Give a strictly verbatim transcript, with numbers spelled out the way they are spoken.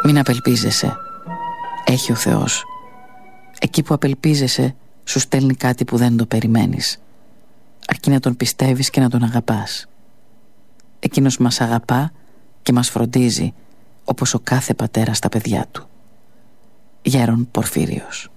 Μην απελπίζεσαι. Έχει ο Θεός. Εκεί που απελπίζεσαι σου στέλνει κάτι που δεν το περιμένεις, αρκεί να τον πιστεύεις και να τον αγαπάς. Εκείνος μας αγαπά και μας φροντίζει όπως ο κάθε πατέρας τα παιδιά του. Γέρον Πορφύριος.